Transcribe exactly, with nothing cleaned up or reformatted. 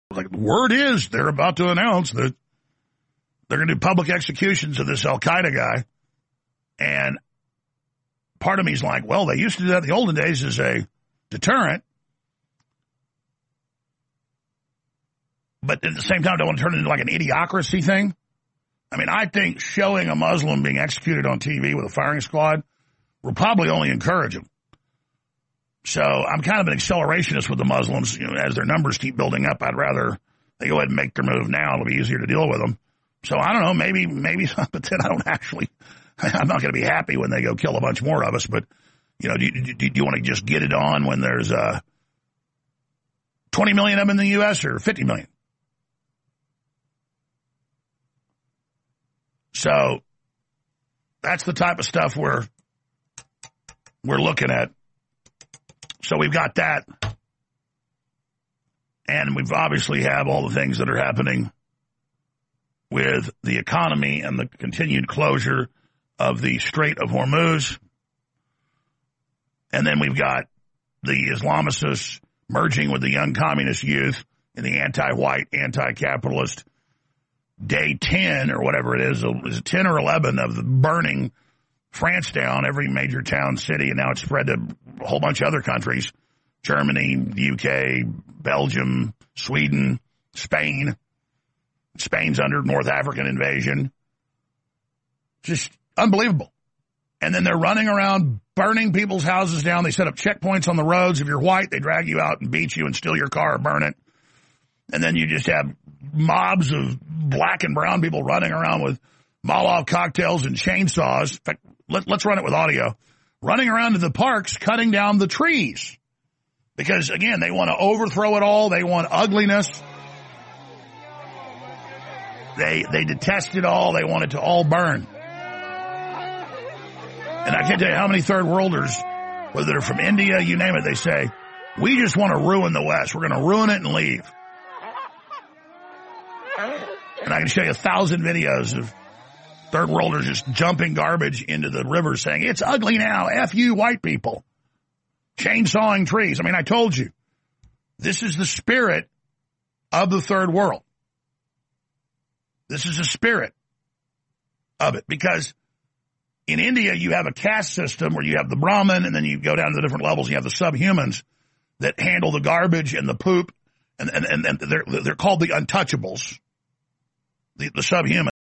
Like, word is they're about to announce that they're going to do public executions of this Al-Qaeda guy. And part of me is like, well, they used to do that in the olden days as a deterrent. But at the same time, I don't want to turn it into like an idiocracy thing. I mean, I think showing a Muslim being executed on T V with a firing squad will probably only encourage them. So I'm kind of an accelerationist with the Muslims. You know, as their numbers keep building up, I'd rather they go ahead and make their move now. It'll be easier to deal with them. So I don't know, maybe, maybe, but then I don't actually, I'm not going to be happy when they go kill a bunch more of us. But, you know, do, do, do you want to just get it on when there's uh, twenty million of them in the U S or fifty million? So that's the type of stuff we're, we're looking at. So we've got that. And we've obviously have all the things that are happening with the economy and the continued closure of the Strait of Hormuz. And then we've got the Islamicists merging with the young communist youth in the anti-white, anti-capitalist day ten or whatever it is. Is it ten or eleven of the burning France down, every major town, city, and now it's spread to a whole bunch of other countries. Germany, the U K, Belgium, Sweden, Spain. Spain's under North African invasion. Just unbelievable. And then they're running around burning people's houses down. They set up checkpoints on the roads. If you're white, they drag you out and beat you and steal your car or burn it. And then you just have mobs of black and brown people running around with Molotov cocktails and chainsaws. In fact, let, let's run it with audio. Running around to the parks, cutting down the trees. Because, again, they want to overthrow it all. They want ugliness. They they detest it all. They want it to all burn. And I can't tell you how many third worlders, whether they're from India, you name it, they say, we just want to ruin the West. We're going to ruin it and leave. And I can show you a thousand videos of third worlders just jumping garbage into the river saying, it's ugly now, F you white people. Chainsawing trees. I mean, I told you, this is the spirit of the third world. This is the spirit of it. Because in India, you have a caste system where you have the Brahmin, and then you go down to the different levels, and you have the subhumans that handle the garbage and the poop, and, and, and, and they're, they're called the untouchables, the, the subhumans.